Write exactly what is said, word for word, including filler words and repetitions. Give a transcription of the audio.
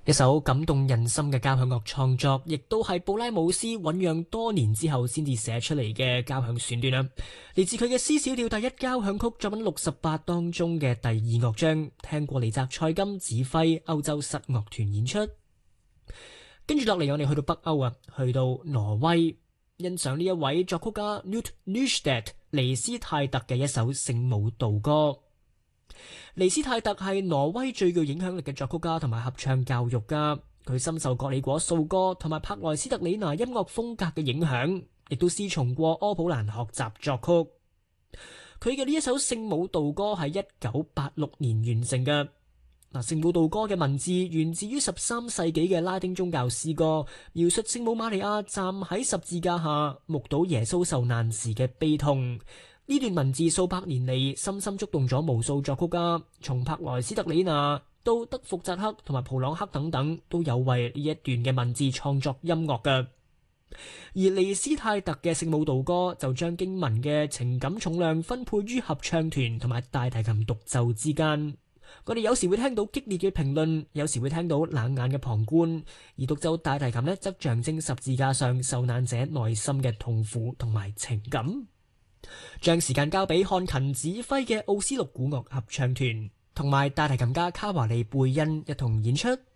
一首感動人心嘅交響樂創作，亦都係布拉姆斯醞釀多年之後先至寫出嚟嘅交響選段啦。嚟自佢嘅 C 小調第一交響曲作品六十八當中嘅第二樂章，聽過尼澤塞金指揮歐洲室樂團演出。跟住落嚟，我哋去到北歐啊，去到挪威，欣賞呢一位作曲家 Knut Nystedt 尼斯泰特嘅一首聖母道歌。尼斯泰特係挪威最具影響力嘅作曲家同埋合唱教育家，佢深受格里果素歌同埋柏萊斯特里拿音樂風格嘅影響，亦都師從過柯普蘭學習作曲。佢嘅呢一首聖母道歌係一九八六年完成嘅。嗱，聖母道歌嘅文字源自於十三世紀嘅拉丁宗教詩歌，描述聖母瑪利亞站喺十字架下目睹耶穌受難時嘅悲痛。呢段文字數百年嚟深深觸動咗無數作曲家，從柏萊斯特里拿到德福扎克同埋普朗克等等，都有為呢一段嘅文字創作音樂嘅。而尼斯泰特嘅聖母道歌就將經文嘅情感重量分配於合唱團同埋大提琴獨奏之間。我哋有時會聽到激烈嘅評論，有時會聽到冷眼嘅旁觀，而獨奏大提琴呢，則象徵十字架上受難者內心嘅痛苦同埋情感。將時間交俾漢琴指揮嘅奧斯陸古樂合唱團，同埋大提琴家卡華利貝恩一同演出。